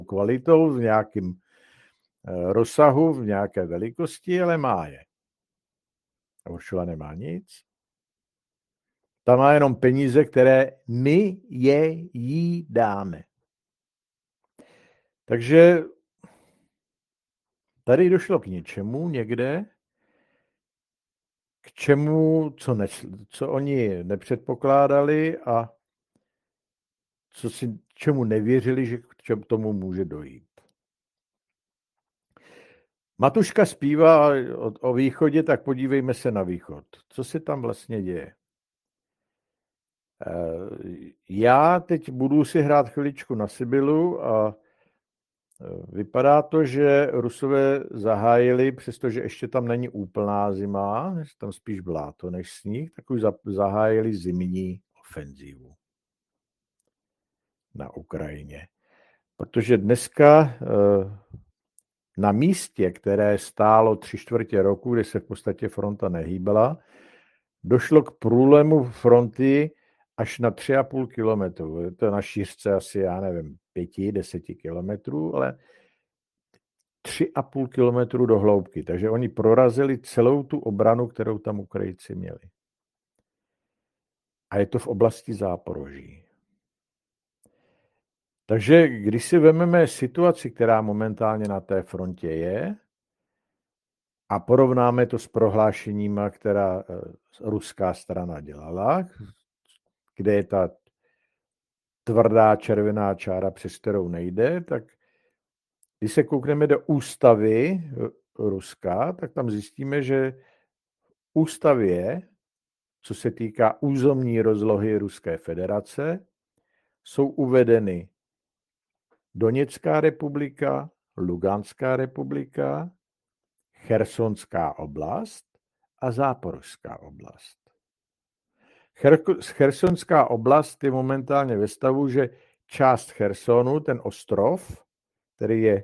kvalitou, v nějakém rozsahu, v nějaké velikosti, ale má je. A Uršula nemá nic. Ta má jenom peníze, které my jí dáme. Takže tady došlo k něčemu někde, k čemu, co oni nepředpokládali a čemu nevěřili, že k čemu tomu může dojít. Matuška zpívá o východě, tak podívejme se na východ. Co se tam vlastně děje? Já teď budu si hrát chviličku na Sibylu a vypadá to, že Rusové zahájili, přestože ještě tam není úplná zima, tam spíš bláto než sníh, tak už zahájili zimní ofenzívu na Ukrajině. Protože dneska na místě, které stálo 3/4 roku, kde se v podstatě fronta nehýbala, došlo k průlomu fronty až na 3,5 kilometru. Je to na šířce asi, já nevím, 5-10 kilometrů, ale 3,5 kilometru do hloubky. Takže oni prorazili celou tu obranu, kterou tam Ukrajinci měli. A je to v oblasti Záporoží. Takže když si vezmeme situaci, která momentálně na té frontě je, a porovnáme to s prohlášeníma, která ruská strana dělala, kde je ta tvrdá červená čára, přes kterou nejde, tak když se koukneme do ústavy Ruska, tak tam zjistíme, že v ústavě, co se týká územní rozlohy Ruské federace, jsou uvedeny Doněcká republika, Luganská republika, Chersonská oblast a Záporožská oblast. Chersonská oblast je momentálně ve stavu, že část Chersonu, ten ostrov, který je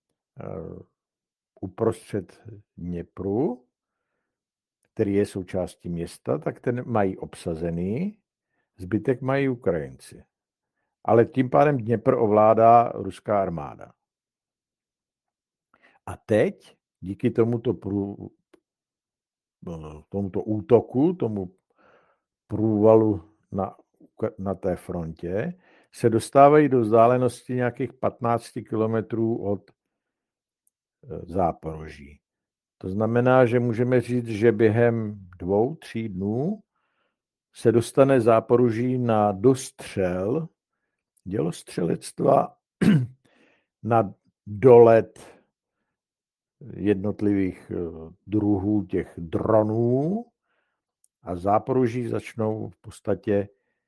uprostřed Dněpru, který je součástí města, tak ten mají obsazený, zbytek mají Ukrajinci. Ale tím pádem Dněpr ovládá ruská armáda. A teď díky tomuto útoku, tomu průvalu na té frontě, se dostávají do vzdálenosti nějakých 15 kilometrů od Záporoží. To znamená, že můžeme říct, že během 2-3 dnů se dostane Záporoží na dostřel dělostřelectva na dolet jednotlivých druhů těch dronů a Záporoží začnou v podstatě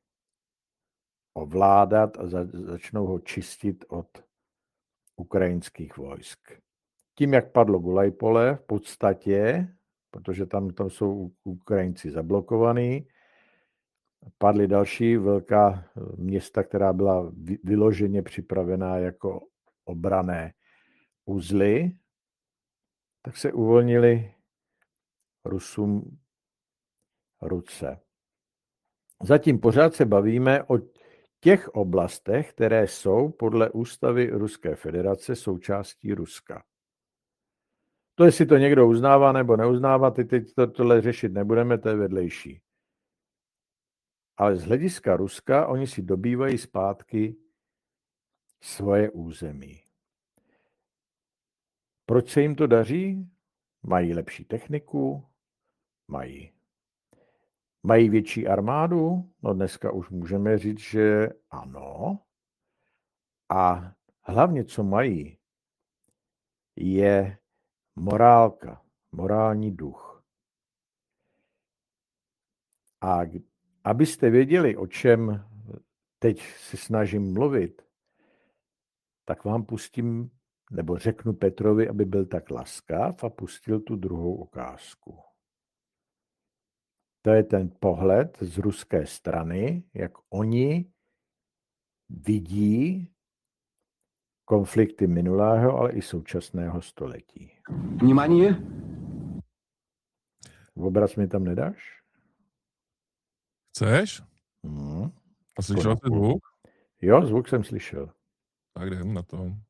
ovládat a začnou ho čistit od ukrajinských vojsk. Tím, jak padlo Gulajpole, v podstatě, protože tam jsou Ukrajinci zablokovaní, padly další velká města, která byla vyloženě připravená jako obranné uzly, tak se uvolnili Rusům ruce. Zatím pořád se bavíme o těch oblastech, které jsou podle ústavy Ruské federace součástí Ruska. To, jestli to někdo uznává nebo neuznává, teď tohle řešit nebudeme, to je vedlejší. Ale z hlediska Ruska oni si dobývají zpátky svoje území. Proč se jim to daří? Mají lepší techniku? Mají větší armádu? No dneska už můžeme říct, že ano. A hlavně, co mají, je morálka, morální duch. A abyste věděli, o čem teď se snažím mluvit, tak vám pustím, nebo řeknu Petrovi, aby byl tak laskav a pustil tu druhou ukázku. To je ten pohled z ruské strany, jak oni vidí konflikty minulého, ale i současného století. Внимание! Obraz mi tam nedáš? Chceš? A slyšel jsi zvuk? Jo, zvuk jsem slyšel. Tak jdem na to.